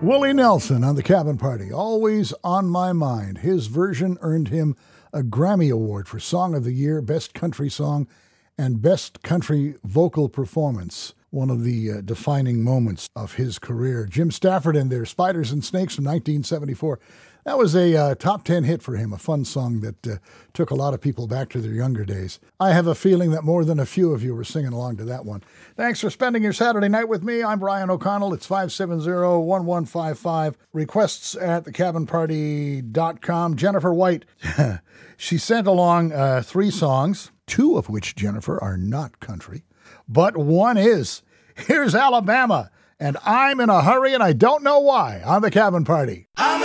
Willie Nelson on the Cabin Party, always on my mind. His version earned him a Grammy Award for Song of the Year, Best Country Song, and Best Country Vocal Performance. One of the defining moments of his career. Jim Stafford and their Spiders and Snakes from 1974. That was a top 10 hit for him, a fun song that took a lot of people back to their younger days. I have a feeling that more than a few of you were singing along to that one. Thanks for spending your Saturday night with me. I'm Brian O'Connell. It's 570-1155. Requests at thecabinparty.com. Jennifer White, she sent along 3 songs, 2 of which, Jennifer, are not country, but one is. Here's Alabama, and I'm in a hurry and I don't know why on the Cabin Party.